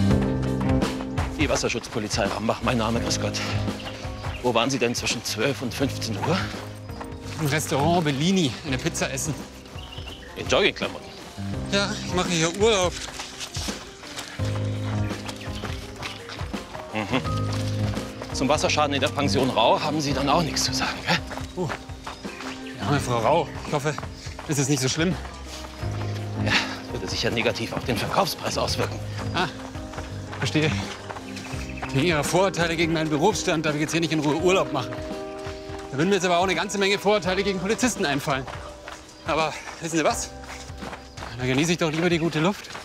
Die Wasserschutzpolizei Rambach, mein Name, grüß Gott. Wo waren Sie denn zwischen 12 und 15 Uhr? Im Restaurant Bellini eine Pizza essen. In Joggingklamotten. Ja, ich mache hier Urlaub. Zum Wasserschaden in der Pension Rau haben Sie dann auch nichts zu sagen, gell? Die arme Frau Rau. Ich hoffe, es ist nicht so schlimm. Ja, würde sich ja negativ auf den Verkaufspreis auswirken. Ah, verstehe. Wegen Ihrer Vorurteile gegen meinen Berufsstand darf ich jetzt hier nicht in Ruhe Urlaub machen. Da würden mir jetzt aber auch eine ganze Menge Vorurteile gegen Polizisten einfallen. Aber wissen Sie was? Da genieße ich doch lieber die gute Luft.